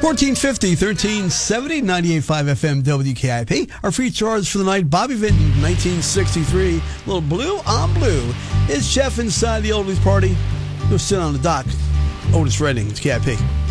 1450, 1370, 98.5 FM WKIP. Our feature for the night, Bobby Vinton, 1963. Little Blue on Blue. It's Jeff inside the Oldies party. Go sit on the dock. Otis Redding, it's KIP.